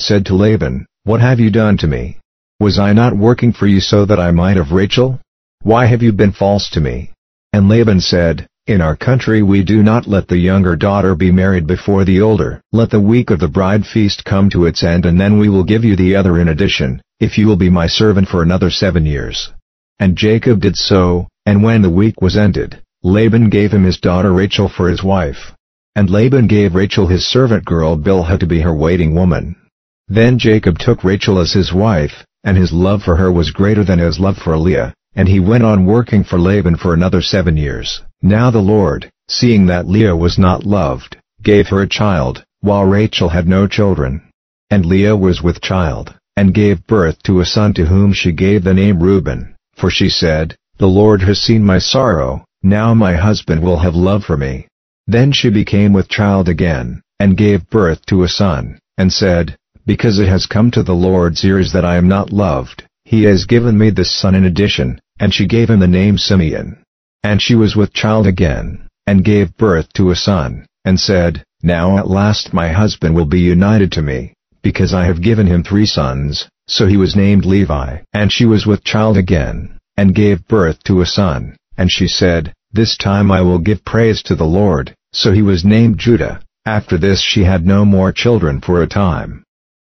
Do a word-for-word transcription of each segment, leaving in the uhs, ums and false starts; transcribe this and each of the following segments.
said to Laban, "What have you done to me? Was I not working for you so that I might have Rachel? Why have you been false to me?" And Laban said, "In our country we do not let the younger daughter be married before the older. Let the week of the bride feast come to its end, and then we will give you the other in addition, if you will be my servant for another seven years." And Jacob did so, and when the week was ended, Laban gave him his daughter Rachel for his wife. And Laban gave Rachel his servant girl Bilhah to be her waiting woman. Then Jacob took Rachel as his wife, and his love for her was greater than his love for Leah, and he went on working for Laban for another seven years. Now the Lord, seeing that Leah was not loved, gave her a child, while Rachel had no children. And Leah was with child, and gave birth to a son to whom she gave the name Reuben, for she said, "The Lord has seen my sorrow, now my husband will have love for me." Then she became with child again, and gave birth to a son, and said, "Because it has come to the Lord's ears that I am not loved, he has given me this son in addition," and she gave him the name Simeon. And she was with child again, and gave birth to a son, and said, "Now at last my husband will be united to me, because I have given him three sons," so he was named Levi. And she was with child again, and gave birth to a son, and she said, "This time I will give praise to the Lord," so he was named Judah. After this she had no more children for a time.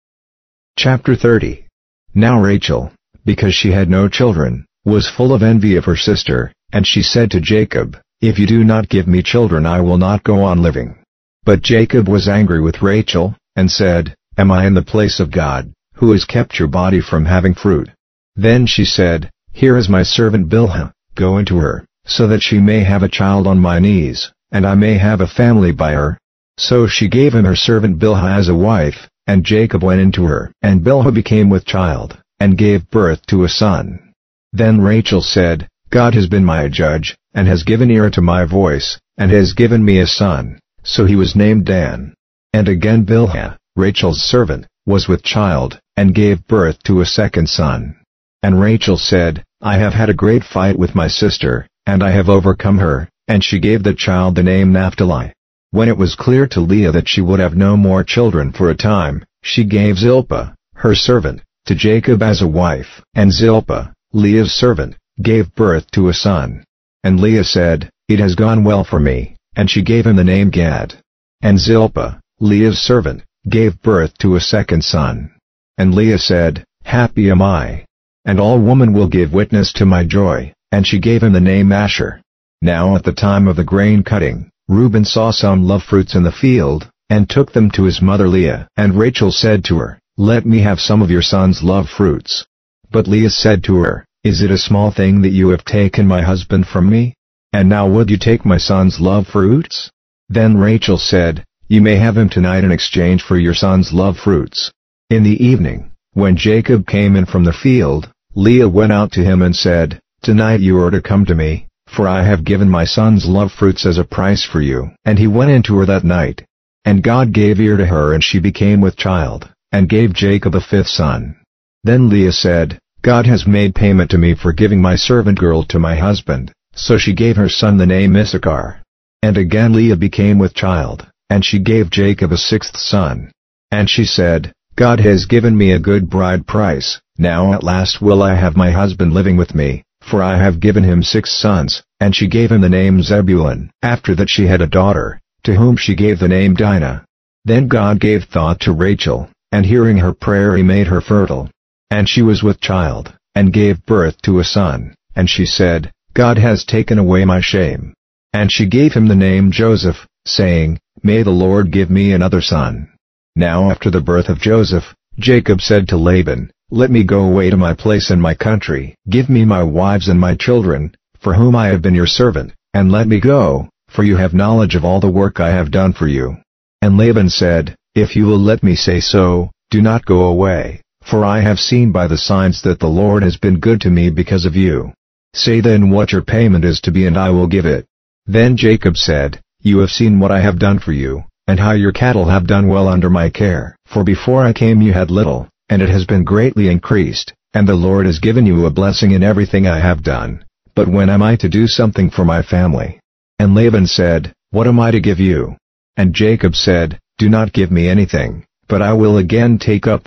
Chapter thirty. Now Rachel, because she had no children, was full of envy of her sister, and she said to Jacob, "If you do not give me children I will not go on living." But Jacob was angry with Rachel, and said, "Am I in the place of God, who has kept your body from having fruit?" Then she said, "Here is my servant Bilhah, go into her, so that she may have a child on my knees, and I may have a family by her." So she gave him her servant Bilhah as a wife, and Jacob went into her. And Bilhah became with child, and gave birth to a son. Then Rachel said, "God has been my judge, and has given ear to my voice, and has given me a son," so he was named Dan. And again Bilhah, Rachel's servant, was with child, and gave birth to a second son. And Rachel said, "I have had a great fight with my sister, and I have overcome her," and she gave the child the name Naphtali. When it was clear to Leah that she would have no more children for a time, she gave Zilpah, her servant, to Jacob as a wife. And Zilpah, Leah's servant, gave birth to a son. And Leah said, "It has gone well for me," and she gave him the name Gad. And Zilpah, Leah's servant, gave birth to a second son. And Leah said, "Happy am I. And all women will give witness to my joy," and she gave him the name Asher. Now at the time of the grain cutting, Reuben saw some love fruits in the field, and took them to his mother Leah. And Rachel said to her, "Let me have some of your son's love fruits." But Leah said to her, "Is it a small thing that you have taken my husband from me? And now would you take my son's love fruits?" Then Rachel said, "You may have him tonight in exchange for your son's love fruits." In the evening, when Jacob came in from the field, Leah went out to him and said, "Tonight you are to come to me, for I have given my son's love fruits as a price for you." And he went into her that night. And God gave ear to her, and she became with child, and gave Jacob a fifth son. Then Leah said, "God has made payment to me for giving my servant girl to my husband," so she gave her son the name Issachar. And again Leah became with child, and she gave Jacob a sixth son. And she said, "God has given me a good bride price, now at last will I have my husband living with me, for I have given him six sons," and she gave him the name Zebulun. After that she had a daughter, to whom she gave the name Dinah. Then God gave thought to Rachel, and hearing her prayer he made her fertile. And she was with child, and gave birth to a son, and she said, "God has taken away my shame." And she gave him the name Joseph, saying, "May the Lord give me another son." Now after the birth of Joseph, Jacob said to Laban, "Let me go away to my place in my country. Give me my wives and my children, for whom I have been your servant, and let me go, for you have knowledge of all the work I have done for you." And Laban said, "If you will let me say so, do not go away, for I have seen by the signs that the Lord has been good to me because of you. Say then what your payment is to be, and I will give it." Then Jacob said, "You have seen what I have done for you, and how your cattle have done well under my care. For before I came you had little, and it has been greatly increased, and the Lord has given you a blessing in everything I have done. But when am I to do something for my family?" And Laban said, "What am I to give you?" And Jacob said, "Do not give me anything, but I will again take up